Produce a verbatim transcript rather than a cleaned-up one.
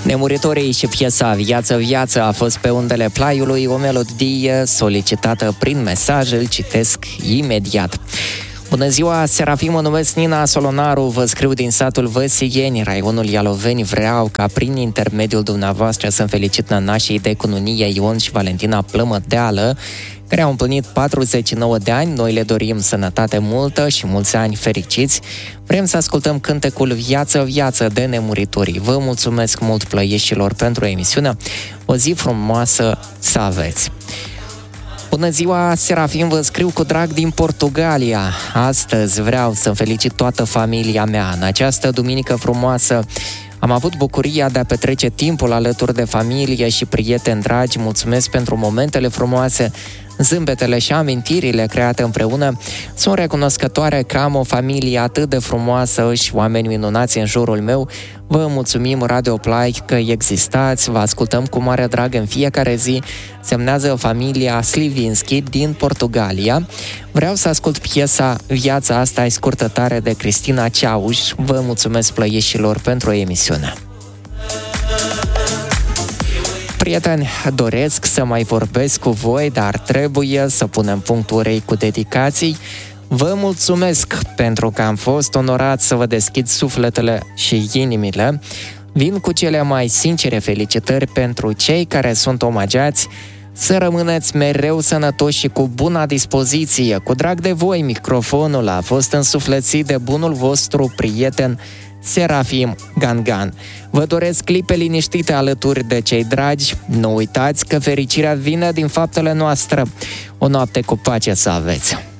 Nemuritorii și piesa Viață, Viață a fost pe undele Plaiului, o melodie solicitată prin mesaj, îl citesc imediat. Bună ziua, Serafim, mă numesc Nina Solonaru, vă scriu din satul Văsieni, raionul Ialoveni. Vreau ca prin intermediul dumneavoastră să-mi felicit nănașii de cununie Ion și Valentina Plămădeală, care au împlinit patruzeci și nouă de ani. Noi le dorim sănătate multă și mulți ani fericiți. Vrem să ascultăm cântecul Viață, Viață de Nemuritorii. Vă mulțumesc mult, plăieșilor, pentru emisiune. O zi frumoasă să aveți! Bună ziua, Serafim, vă scriu cu drag din Portugalia. Astăzi vreau să felicit toată familia mea. În această duminică frumoasă am avut bucuria de a petrece timpul alături de familie și prieteni dragi. Mulțumesc pentru momentele frumoase, zâmbetele și amintirile create împreună. Sunt recunoscătoare că am o familie atât de frumoasă și oameni minunați în jurul meu. Vă mulțumim, Radio Play, că existați, vă ascultăm cu mare drag în fiecare zi. Semnează familia Slivinski din Portugalia. Vreau să ascult piesa Viața asta e scurtătare de Cristina Ceauș. Vă mulțumesc, plăieșilor, pentru emisiune. Prieteni, doresc să mai vorbesc cu voi, dar trebuie să punem punctul urei cu dedicații. Vă mulțumesc pentru că am fost onorat să vă deschid sufletele și inimile. Vin cu cele mai sincere felicitări pentru cei care sunt omagiați. Să rămâneți mereu sănătoși și cu bună dispoziție. Cu drag de voi, microfonul a fost însuflețit de bunul vostru prieten Serafim Gangan. Vă doresc clipe liniștite alături de cei dragi. Nu uitați că fericirea vine din faptele noastre. O noapte cu pace să aveți!